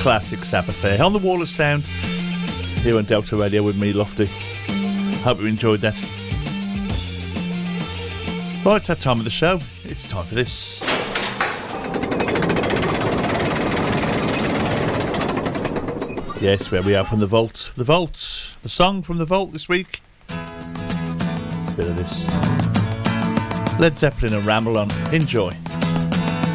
classic Sabbath there on the Wall of Sound here on Delta Radio with me, Lofty. Hope you enjoyed that. Right, it's that time of the show. It's time for this. Yes, where we open the vault. The vault. The song from the vault this week. Bit of this. Led Zeppelin and Ramble On. Enjoy.